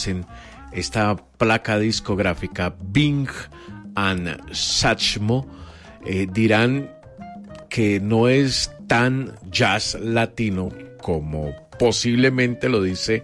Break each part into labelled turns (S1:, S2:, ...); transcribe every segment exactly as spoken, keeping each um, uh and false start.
S1: conocen esta placa discográfica Bing and Satchmo, eh, dirán que no es tan jazz latino como posiblemente lo dice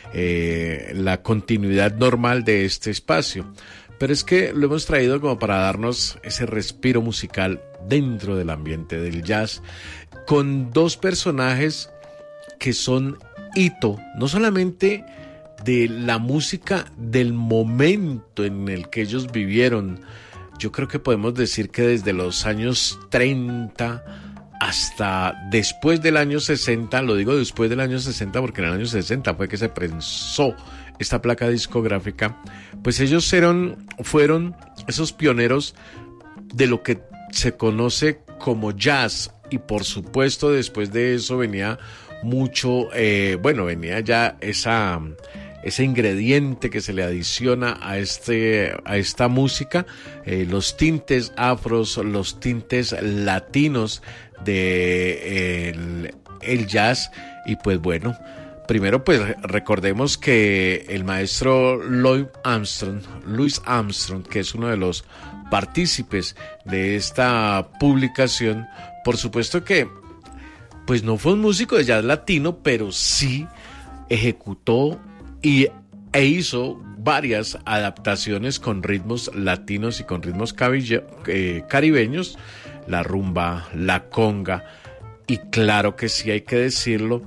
S1: eh, la continuidad normal de este espacio. Pero es que lo hemos traído como para darnos ese respiro musical dentro del ambiente del jazz, con dos personajes que son hito, no solamente de la música del momento en el que ellos vivieron. Yo creo que podemos decir que desde los años treinta hasta después del año sesenta, lo digo después del año sesenta porque en el año sesenta fue que se prensó esta placa discográfica, pues ellos eran, fueron esos pioneros de lo que se conoce como jazz, y por supuesto después de eso venía mucho, eh, bueno, venía ya esa, ese ingrediente que se le adiciona a, este, a esta música, eh, los tintes afros, los tintes latinos de eh, el, el jazz. Y pues bueno, primero pues recordemos que el maestro Louis Armstrong, Louis Armstrong, que es uno de los partícipes de esta publicación, por supuesto que pues no fue un músico de jazz latino, pero sí ejecutó y, e hizo varias adaptaciones con ritmos latinos y con ritmos cabille, eh, caribeños, la rumba, la conga, y claro que sí, hay que decirlo,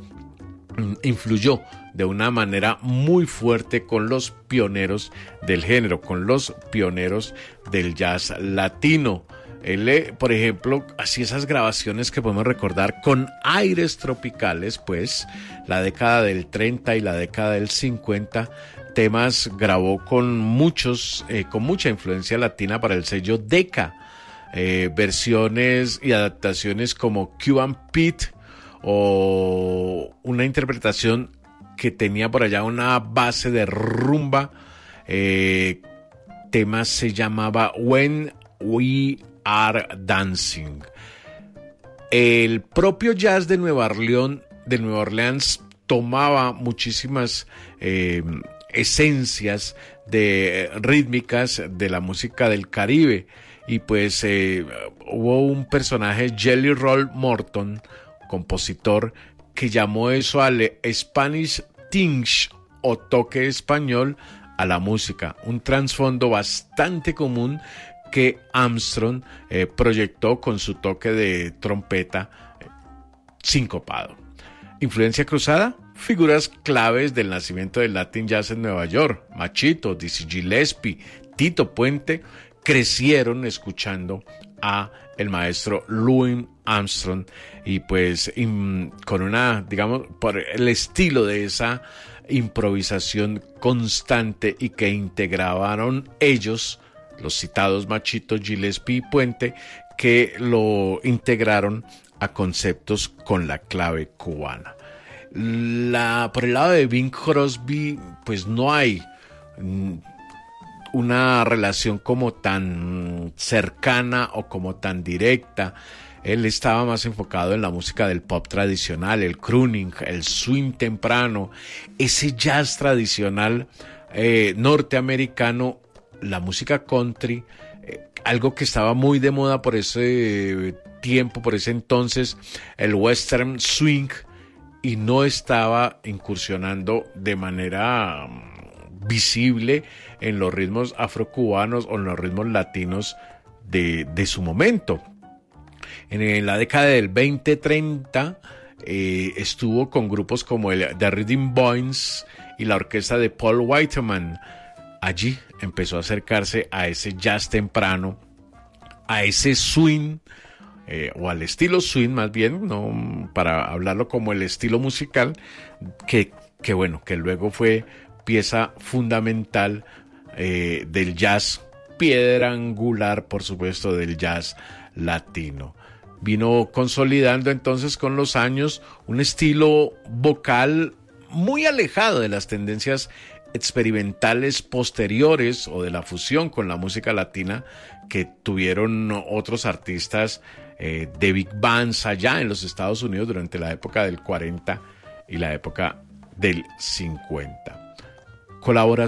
S1: influyó de una manera muy fuerte con los pioneros del género, con los pioneros del jazz latino. Él, por ejemplo, hacía esas grabaciones que podemos recordar con aires tropicales, pues la década del treinta y la década del cincuenta, temas grabó con muchos, eh, con mucha influencia latina para el sello Decca, eh, versiones y adaptaciones como Cuban Pete, o una interpretación que tenía por allá una base de rumba, eh, tema se llamaba When We Are Dancing. El propio jazz de Nueva Orleans, de Nueva Orleans tomaba muchísimas eh, esencias de rítmicas de la música del Caribe, y pues eh, hubo un personaje, Jelly Roll Morton, compositor, que llamó eso al Spanish tinge o toque español a la música, un trasfondo bastante común que Armstrong eh, proyectó con su toque de trompeta eh, sincopado. Influencia cruzada, figuras claves del nacimiento del Latin Jazz en Nueva York, Machito, Dizzy Gillespie, Tito Puente, crecieron escuchando a el maestro Louis Armstrong, y pues in, con una, digamos, por el estilo de esa improvisación constante y que integraron ellos, los citados Machito, Gillespie y Puente, que lo integraron a conceptos con la clave cubana. La, por el lado de Bing Crosby, pues no hay una relación como tan cercana o como tan directa. Él estaba más enfocado en la música del pop tradicional, el crooning, el swing temprano, ese jazz tradicional eh, norteamericano, la música country, eh, algo que estaba muy de moda por ese tiempo, por ese entonces, el western swing, y no estaba incursionando de manera um, visible en los ritmos afrocubanos o en los ritmos latinos de, de su momento. En la década del veinte treinta eh, estuvo con grupos como el The Rhythm Boys y la orquesta de Paul Whiteman. Allí empezó a acercarse a ese jazz temprano, a ese swing, eh, o al estilo swing más bien, no para hablarlo como el estilo musical, que, que bueno, que luego fue pieza fundamental eh, del jazz, piedra angular, por supuesto, del jazz latino. Vino consolidando entonces con los años un estilo vocal muy alejado de las tendencias experimentales posteriores o de la fusión con la música latina que tuvieron otros artistas eh, de big bands allá en los Estados Unidos durante la época del cuarenta y la época del cincuenta. Colaboración